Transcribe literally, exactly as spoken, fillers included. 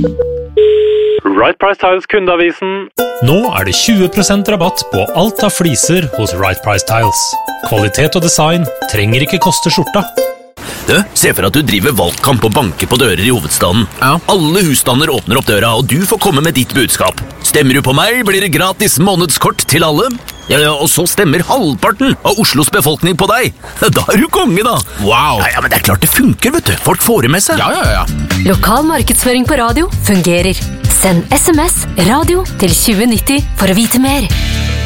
Right Price Tiles kundeavisen. Nå er det tjue prosent rabatt på alt av fliser hos Right Price Tiles. Kvalitet og design trenger ikke koste skjorta. Du, se for at du driver valgkamp og banker på dører i hovedstaden. Ja. Alle husstander åpner opp døra, og du får komme med ditt budskap. Stemmer du på meg, blir det gratis månedskort til alle. Ja, ja, og så stemmer halvparten av Oslos befolkning på deg. Da er du konge, da. Wow. Ja, ja, men det er klart det funker, vet du. Folk får det med seg. Ja, ja, ja. Lokal markedsføring på radio fungerer. Send sms radio til tjue nitti for å vite mer.